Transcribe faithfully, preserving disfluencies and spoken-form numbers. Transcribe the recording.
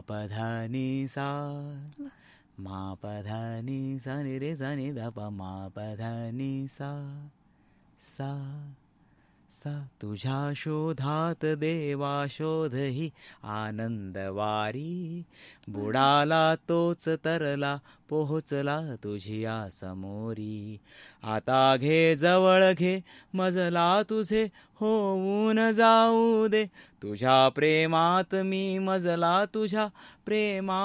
प ध नि सा मा प ध नि सा नि रे सा नि ध प मा प ध नि सा सा सा तुझ्या शोधात देवा शोधही आनंदवारी बुडाला तोच तरला पोहोचला तुझिया समोरी आता घे जवळ घे मजला तुझे होऊन जाऊ दे तुझ्या प्रेमात मी मजला तुझ्या प्रेमा